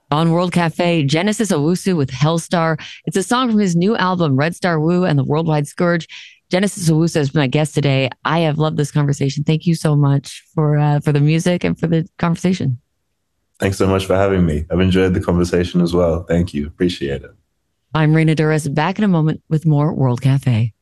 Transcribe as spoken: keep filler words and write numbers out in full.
On World Cafe, Genesis Owusu with Hellstar. It's a song from his new album, Red Star Woo and the Worldwide Scourge. Genesis Owusu has been my guest today. I have loved this conversation. Thank you so much for uh, for the music and for the conversation. Thanks so much for having me. I've enjoyed the conversation as well. Thank you. Appreciate it. I'm Reina Durres, back in a moment with more World Cafe.